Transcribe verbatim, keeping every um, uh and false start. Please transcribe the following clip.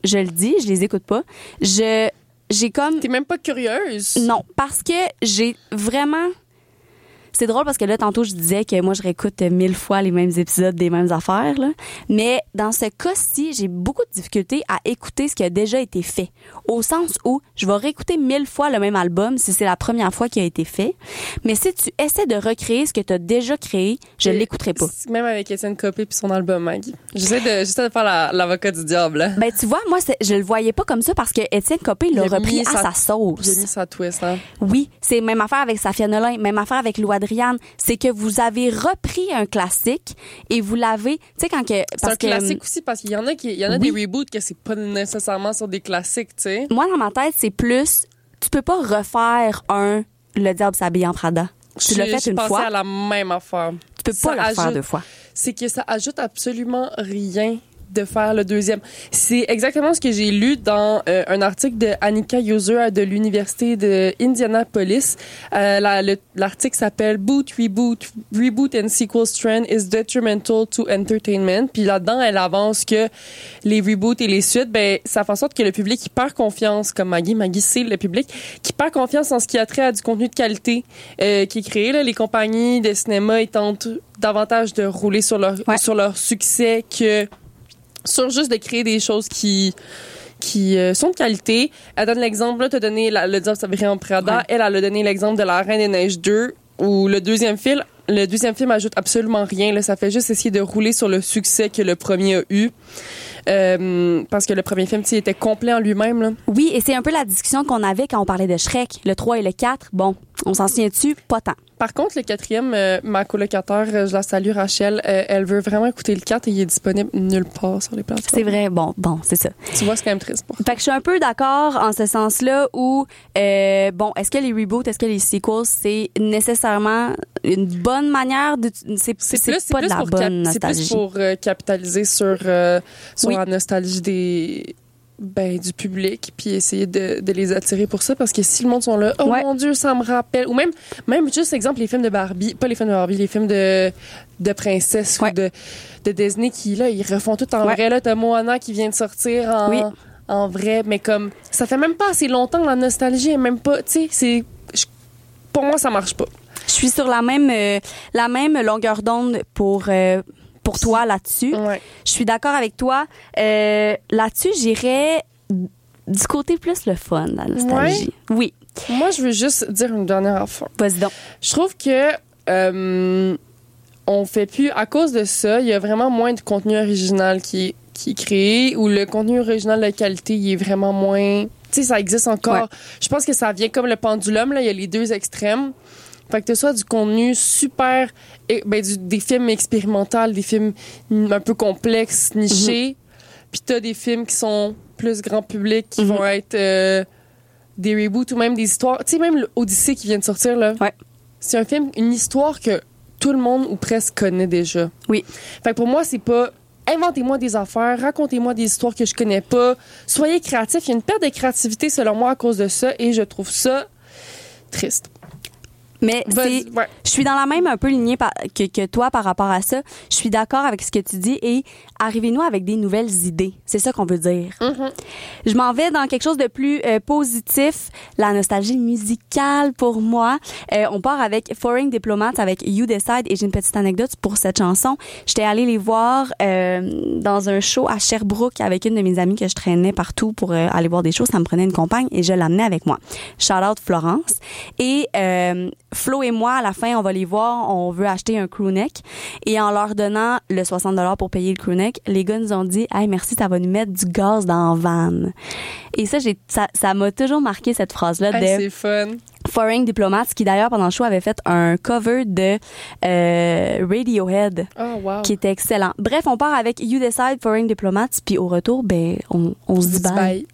je le dis, je les écoute pas. Je, j'ai comme... T'es même pas curieuse? Non, parce que j'ai vraiment... C'est drôle parce que là, tantôt, je disais que moi, je réécoute mille fois les mêmes épisodes des mêmes affaires, là. Mais dans ce cas-ci, j'ai beaucoup de difficultés à écouter ce qui a déjà été fait. Au sens où je vais réécouter mille fois le même album si c'est la première fois qu'il a été fait. Mais si tu essaies de recréer ce que tu as déjà créé, je ne l'écouterai pas. Même avec Étienne Copé puis son album, Maggie. J'essaie de, j'essaie de faire la, l'avocat du diable. Là. Ben, tu vois, moi, c'est, je le voyais pas comme ça parce que Étienne Copé l'a repris à sa, sa sauce. Il a mis sa twist, hein. Oui, c'est même affaire avec Safia Nolin, même affaire avec Lou Adriane. C'est que vous avez repris un classique et vous l'avez, tu sais, quand que... C'est parce un que, classique aussi parce qu'il y en a qui, il y en a oui. des reboots que c'est pas nécessairement sur des classiques, tu sais. Moi, dans ma tête, c'est plus, tu peux pas refaire un Le Diable s'habille en Prada. Tu l'as fait une fois. Je pensais à la même affaire. Tu peux pas Ça le refaire ajoute, deux fois. C'est que ça ajoute absolument rien de faire le deuxième. C'est exactement ce que j'ai lu dans euh, un article de Annika User de l'université de Indianapolis. Euh, la, le, l'article s'appelle Boot, Reboot, Reboot and Sequel Trend is detrimental to entertainment. Puis là-dedans, elle avance que les reboots et les suites, ben ça fait en sorte que le public qui perd confiance, comme Maggie, Maggie c'est le public, qui perd confiance en ce qui a trait à du contenu de qualité euh, qui est créé. Là. Les compagnies de cinéma, ils tentent davantage de rouler sur leur, ouais. sur leur succès que sur juste de créer des choses qui qui euh, sont de qualité. Elle donne l'exemple, là, t'as donné la, le Diable s'habille en Prada. Ouais. Elle, elle a donné l'exemple de La Reine des Neiges deux, où le deuxième film, le deuxième film ajoute absolument rien. Là, ça fait juste essayer de rouler sur le succès que le premier a eu. Euh, parce que le premier film, tu sais, était complet en lui-même, là. Oui, et c'est un peu la discussion qu'on avait quand on parlait de Shrek. Le trois et le quatre, bon, on s'en souvient dessus, pas tant. Par contre, le quatrième, euh, ma colocataire, euh, je la salue, Rachel, euh, elle veut vraiment écouter le quatre et il est disponible nulle part sur les plateformes. C'est vrai, bon, bon, c'est ça. Tu vois, c'est quand même triste pour toi. Fait que je suis un peu d'accord en ce sens-là où, euh, bon, est-ce que les reboots, est-ce que les sequels, c'est nécessairement une bonne manière de... C'est, c'est, c'est plus, pas c'est de la bonne cap- nostalgie. C'est plus pour euh, capitaliser sur, euh, sur oui. la nostalgie des... Ben, du public, puis essayer de, de les attirer pour ça, parce que si le monde sont là, oh ouais. mon Dieu, ça me rappelle, ou même, même juste exemple, les films de Barbie, pas les films de Barbie, les films de, de princesse ouais. ou de, de Disney qui, là, ils refont tout en ouais. vrai, là, t'as Moana qui vient de sortir en, oui. en vrai, mais comme, ça fait même pas assez longtemps, la nostalgie est même pas, tu sais, c'est, je, pour moi, ça marche pas. Je suis sur la même, euh, la même longueur d'onde pour, euh, pour toi là-dessus. Ouais. Je suis d'accord avec toi. Euh, là-dessus, j'irais du côté plus le fun, la nostalgie. Ouais. Oui. Moi, je veux juste dire une dernière affaire. Vas-y donc. Je trouve que euh, on fait plus, à cause de ça, il y a vraiment moins de contenu original qui est, qui est créé, ou le contenu original de qualité, il est vraiment moins... Tu sais, ça existe encore. Ouais. Je pense que ça vient comme le pendulum, là, il y a les deux extrêmes. Fait que tu soit du contenu super, ben, du, des films expérimentaux, des films un peu complexes, nichés, mm-hmm. puis t'as des films qui sont plus grand public, qui mm-hmm. vont être euh, des reboots ou même des histoires. Tu sais, même l'Odyssée qui vient de sortir, là, ouais. c'est un film, une histoire que tout le monde ou presque connaît déjà. Oui. Fait que pour moi, c'est pas inventez-moi des affaires, racontez-moi des histoires que je connais pas, soyez créatifs. Il y a une perte de créativité, selon moi, à cause de ça, et je trouve ça triste. Mais c'est, ouais. je suis dans la même un peu lignée par, que, que toi par rapport à ça. Je suis d'accord avec ce que tu dis et arrivez-nous avec des nouvelles idées. C'est ça qu'on veut dire. Mm-hmm. Je m'en vais dans quelque chose de plus euh, positif, la nostalgie musicale pour moi. Euh, on part avec Foreign Diplomats avec You Decide et j'ai une petite anecdote pour cette chanson. J'étais allée les voir euh, dans un show à Sherbrooke avec une de mes amies que je traînais partout pour euh, aller voir des shows. Ça me prenait une compagne et je l'amenais avec moi. Shout out Florence. Et euh, Flo et moi, à la fin, on va les voir, on veut acheter un crewneck. Et en leur donnant le soixante dollars pour payer le crewneck, les gars nous ont dit « Hey, merci, ça va nous mettre du gaz dans la van. » Et ça, j'ai, ça, ça m'a toujours marqué cette phrase-là. Hey, de c'est fun. Foreign Diplomats, qui d'ailleurs, pendant le show, avait fait un cover de euh, Radiohead, oh, wow. qui était excellent. Bref, on part avec You Decide, Foreign Diplomats, puis au retour, ben, on, on se dit bye. bye.